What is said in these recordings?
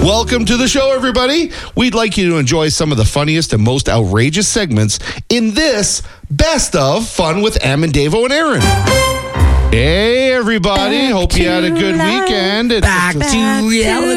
Welcome to the show, everybody. We'd like you to enjoy some of the funniest and most outrageous segments in this Best of Fun with Am and Davo and Aaron. Hey, everybody. Hope you had a good weekend. Back to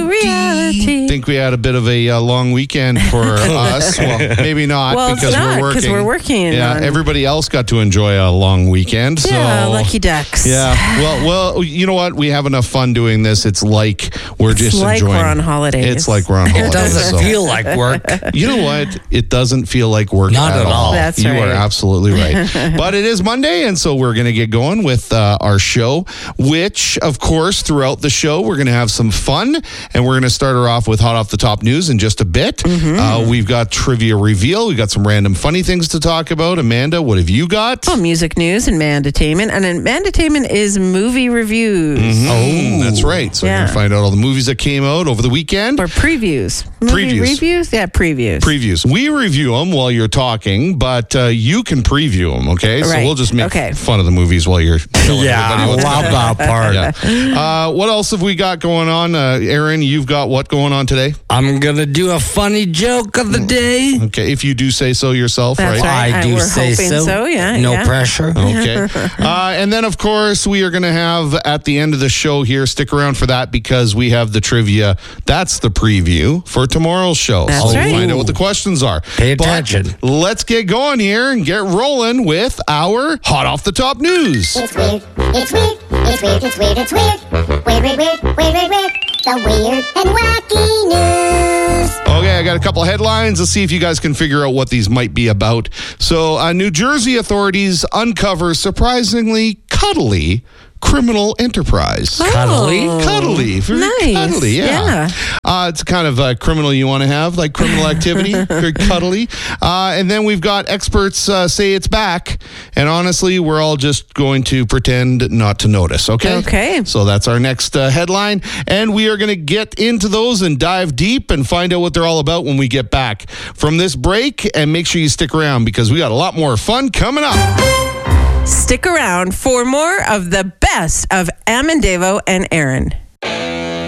reality. I think we had a bit of a long weekend for us. Well, maybe not, because we're working. Because we're working. Yeah, everybody else got to enjoy a long weekend. Yeah, so, lucky ducks. Yeah. Well, you know what? We have enough fun doing this. It's like we're just enjoying. We're on holidays. It's like we're on holidays. It doesn't feel like work. You know what? It doesn't feel like work Not at all. That's you right. are absolutely right. But it is Monday, and so we're going to get going with our show, which, of course, throughout the show, we're going to have some fun, and we're going to start her off with hot off the top news in just a bit. We've got trivia reveal. We've got some random funny things to talk about. Amanda, what have you got? Oh, music news and mandatainment. And mandatainment is movie reviews. Oh, that's right. So you're going to find out all the movies that came out over the weekend. Or previews. Movie reviews? Yeah, previews. Previews. We review them while you're talking, but you can preview them, okay? So Right. we'll just make fun of the movies while you're telling everybody what's love that part. Yeah. What else have we got going on? Aaron, you've got what going on today? I'm going to do a funny joke of the day. Okay, if you do say so yourself, That's right. I do We're say hoping so, yeah. No yeah. pressure. Okay. And then, of course, we are going to have at the end of the show here, stick around for that because we have the trivia. That's the preview for tomorrow's show. That's so right. we'll find out what the questions are. Pay attention. But let's get going here and get rolling with our hot off the top news. It's weird, it's weird, it's weird, it's weird, it's weird. Weird, weird, weird, weird, weird, weird. The weird and wacky news. Okay, I got a couple of headlines. Let's see if you guys can figure out what these might be about. So, New Jersey authorities uncover surprisingly cuddly criminal enterprise. Cuddly? Cuddly. Very Nice. cuddly, yeah. It's kind of a criminal you want to have, like criminal activity. Very cuddly. And then we've got experts say it's back. And honestly, we're all just going to pretend not to notice, okay? Okay. So that's our next headline. And we are going to get into those and dive deep and find out what they're all about when we get back from this break. And make sure you stick around because we got a lot more fun coming up. Stick around for more of the best of Am and Davo and Aaron.